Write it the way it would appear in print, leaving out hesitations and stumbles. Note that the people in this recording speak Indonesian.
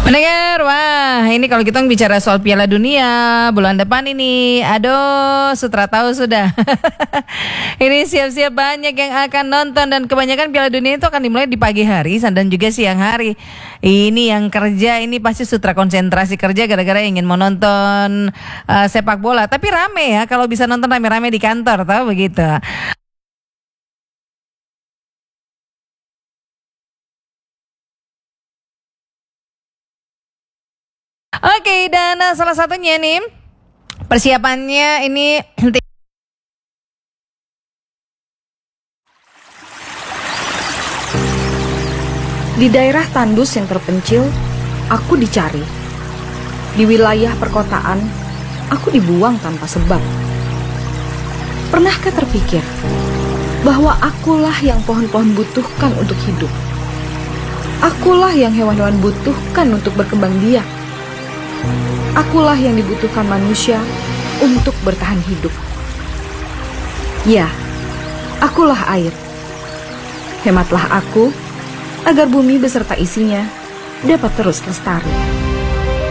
Mendengar, wah ini kalau kita bicara soal Piala Dunia bulan depan ini, aduh Sutra tahu sudah. Ini siap-siap banyak yang akan nonton dan kebanyakan Piala Dunia itu akan dimulai di pagi hari dan juga siang hari. Ini yang kerja ini pasti Sutra konsentrasi kerja gara-gara ingin menonton sepak bola. Tapi rame ya kalau bisa nonton rame-rame di kantor, tahu begitu. Oke, dan salah satunya nih persiapannya ini. Di daerah tandus yang terpencil, aku dicari. Di wilayah perkotaan, aku dibuang tanpa sebab. Pernahkah terpikir bahwa akulah yang pohon-pohon butuhkan untuk hidup? Akulah yang hewan-hewan butuhkan untuk berkembang biak. Akulah yang dibutuhkan manusia untuk bertahan hidup. Ya, akulah air. Hematlah aku agar bumi beserta isinya dapat terus lestari.